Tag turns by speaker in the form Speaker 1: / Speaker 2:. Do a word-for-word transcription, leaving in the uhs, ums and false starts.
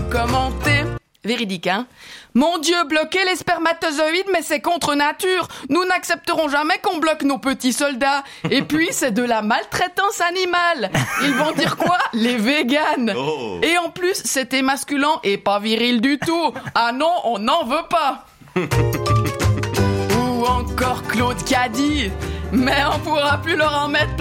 Speaker 1: commenter. Véridique, hein. Mon Dieu, bloquer les spermatozoïdes, mais c'est contre nature. Nous n'accepterons jamais qu'on bloque nos petits soldats. Et puis, c'est de la maltraitance animale. Ils vont dire quoi? Les véganes.
Speaker 2: Oh.
Speaker 1: Et en plus, c'est émasculant et pas viril du tout. Ah non, on n'en veut pas. Ou encore Claude qui a dit, mais on pourra plus leur en mettre